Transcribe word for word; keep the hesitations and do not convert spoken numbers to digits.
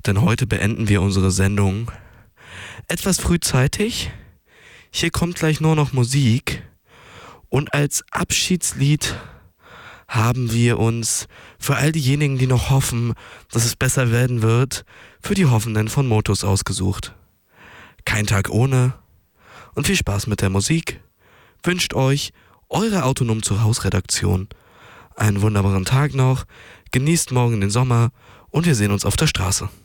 denn heute beenden wir unsere Sendung etwas frühzeitig. Hier kommt gleich nur noch Musik und als Abschiedslied haben wir uns für all diejenigen, die noch hoffen, dass es besser werden wird, für die Hoffenden von Motus ausgesucht. Kein Tag ohne und viel Spaß mit der Musik wünscht euch eure Autonom zur Hausredaktion. Einen wunderbaren Tag noch, genießt morgen den Sommer und wir sehen uns auf der Straße.